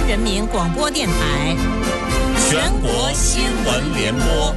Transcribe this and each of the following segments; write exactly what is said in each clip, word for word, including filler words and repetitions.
央人民广播电台全国新闻联播。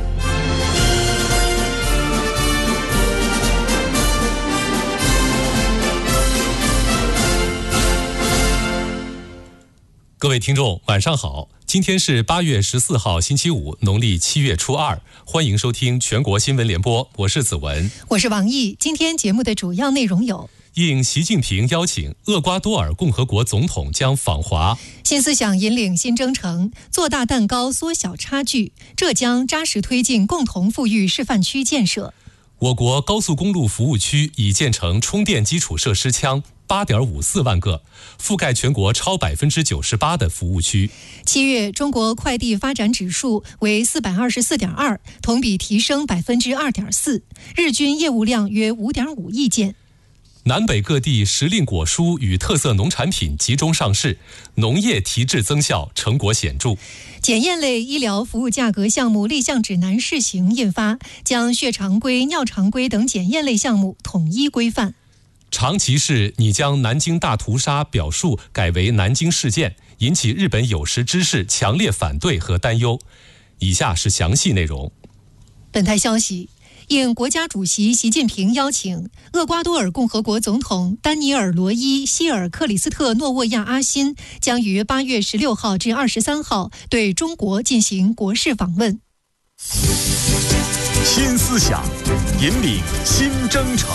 各位听众晚上好，今天是八月十四号星期五，农历七月初二，欢迎收听全国新闻联播，我是子文， 我是王毅。今天节目的主要内容有： 应习近平邀请，厄瓜多尔共和国总统将访华； 新思想引领新征程，做大蛋糕缩小差距；浙江扎实推进共同富裕示范区建设； 我国高速公路服务区已建成充电基础设施腔八点五四万个，覆盖全国超百分之九十八的服务区。 七月中国快递发展指数为四百二十四点二，同比提升百分之二点四，日均业务量约五点五亿件。 南北各地时令果蔬与特色农产品集中上市，农业提质增效成果显著。 检验类医疗服务价格项目立项指南试行印发，将血常规、尿常规等检验类项目统一规范。 长崎市拟将南京大屠杀表述改为南京事件，引起日本有识之士强烈反对和担忧。以下是详细内容。 本台消息，应国家主席习近平邀请，厄瓜多尔共和国总统丹尼尔·罗伊·希尔克里斯特诺沃亚阿辛将于八月十六号至二十三号对中国进行国事访问。 新思想引领新征程。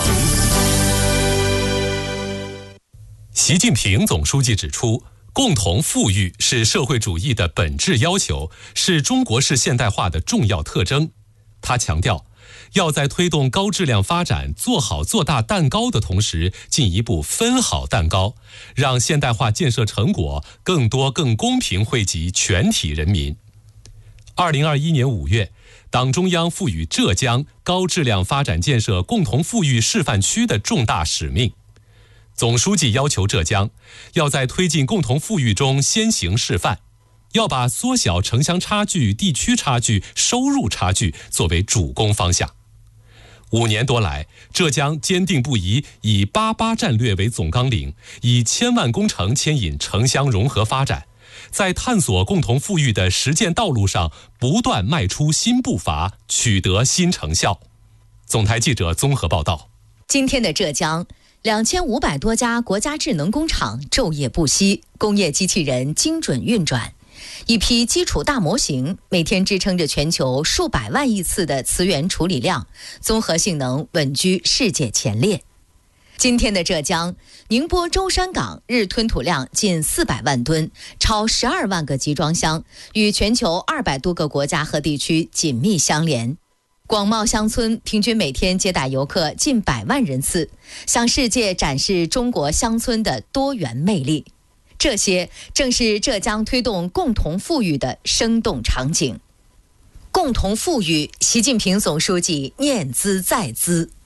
习近平总书记指出，共同富裕是社会主义的本质要求，是中国式现代化的重要特征。他强调，要在推动高质量发展、做好做大蛋糕的同时，进一步分好蛋糕，让现代化建设成果更多、更公平惠及全体人民。二零二一年五月，党中央赋予浙江高质量发展建设共同富裕示范区的重大使命。总书记要求浙江要在推进共同富裕中先行示范，要把缩小城乡差距、地区差距、收入差距作为主攻方向。五年多来，浙江坚定不移以八八战略为总纲领，以千万工程牵引城乡融合发展，在探索共同富裕的实践道路上不断迈出新步伐，取得新成效。总台记者综合报道。 今天的浙江，两千五百多家国家智能工厂昼夜不息，工业机器人精准运转，一批基础大模型每天支撑着全球数百万亿次的磁源处理量，综合性能稳居世界前列。今天的浙江，宁波舟山港日吞吐量近四百万吨，超十二万个集装箱，与全球二百多个国家和地区紧密相连。广袤乡村平均每天接待游客近百万人次，向世界展示中国乡村的多元魅力。这些正是浙江推动共同富裕的生动场景。共同富裕，习近平总书记念兹在兹。